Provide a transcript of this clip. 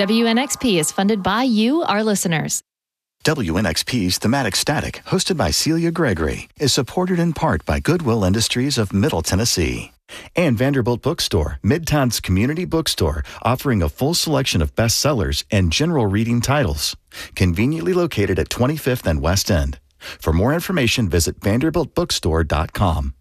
WNXP is funded by you, our listeners. WNXP's Thematic Static, hosted by Celia Gregory, is supported in part by Goodwill Industries of Middle Tennessee and Vanderbilt Bookstore, Midtown's community bookstore, offering a full selection of bestsellers and general reading titles, conveniently located at 25th and West End. For more information, visit vanderbiltbookstore.com.